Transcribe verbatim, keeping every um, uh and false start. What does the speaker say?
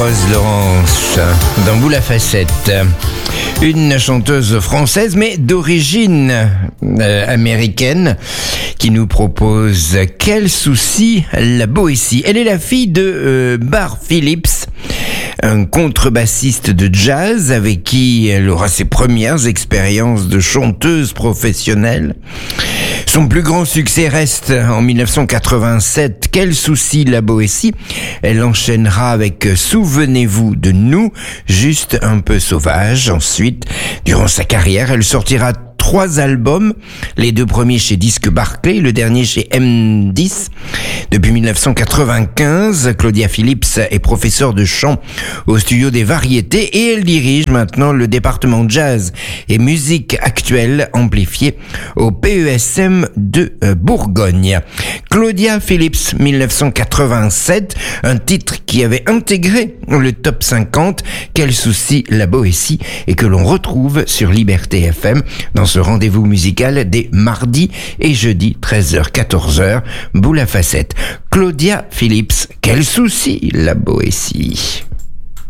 Rose Laurence, dans Boule à facettes. Une chanteuse française, mais d'origine euh, américaine, qui nous propose Quel souci, la Boétie. Elle est la fille de euh, Bar Phillips, un contrebassiste de jazz avec qui elle aura ses premières expériences de chanteuse professionnelle. Son plus grand succès reste en dix-neuf cent quatre-vingt-sept, Quel souci, la Boétie. Elle enchaînera avec Souvenez-vous de nous, juste un peu sauvage. Ensuite, durant sa carrière, elle sortira trois albums, les deux premiers chez Disques Barclay, le dernier chez M dix. Depuis dix-neuf cent quatre-vingt-quinze, Claudia Phillips est professeure de chant au studio des variétés et elle dirige maintenant le département jazz et musique actuelle amplifiée au P E S M de Bourgogne. Claudia Phillips, dix-neuf cent quatre-vingt-sept, un titre qui avait intégré le top cinquante, Quel souci, la Boétie, et que l'on retrouve sur Liberté F M dans ce rendez-vous musical des mardis et jeudis treize heures quatorze heures, Boule à facettes. Claudia Phillips, Quel souci, la Boétie.